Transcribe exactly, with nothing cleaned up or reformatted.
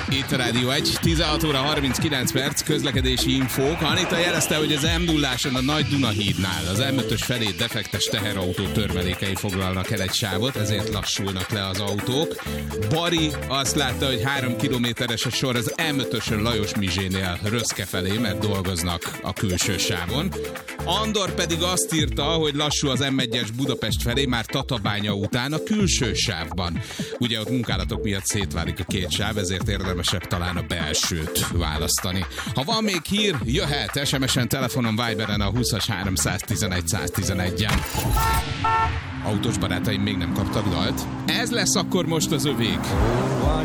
Itt a Rádió egy, tizenhat óra harminckilenc perc, közlekedési infók. Anita jelezte, hogy az em nulláson a Nagy Dunahídnál az em ötös felé defektes teherautó törmelékei foglalnak el egy sávot, ezért lassulnak le az autók. Bari azt látta, hogy három kilométeres a sor az em ötösön Lajos Mizsénél Röszke felé, mert dolgoznak a külső sávon. Andor pedig azt írta, hogy lassú az em egyes Budapest felé, már Tatabánya után a külső sávban. Ugye ott munkálatok miatt szétválik a két sáv, ezért érdemesebb talán a belsőt választani. Ha van még hír, jöhet es em es-en, telefonon, Viberen a húszas háromszáztizenegy száztizenegyen. Autós barátaim, még nem kaptak dalt? Ez lesz akkor most az övék.